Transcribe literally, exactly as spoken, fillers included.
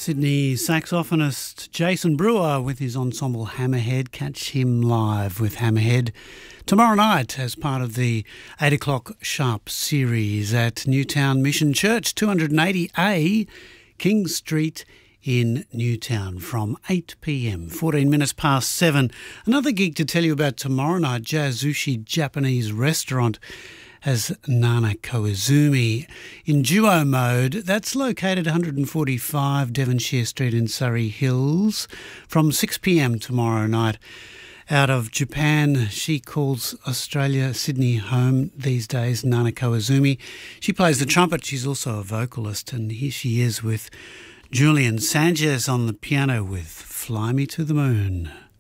Sydney saxophonist Jason Brewer with his ensemble Hammerhead. Catch him live with Hammerhead tomorrow night as part of the eight o'clock sharp series at Newtown Mission Church, two eighty A King Street in Newtown from eight p m, fourteen minutes past seven. Another gig to tell you about tomorrow night, Jazushi Japanese Restaurant has Nana Koizumi in duo mode. That's located one forty-five Devonshire Street in Surrey Hills from six p m tomorrow night. Out of Japan, she calls Australia, Sydney home these days, Nana Koizumi. She plays the trumpet. She's also a vocalist, and here she is with Julian Sanchez on the piano with Fly Me to the Moon.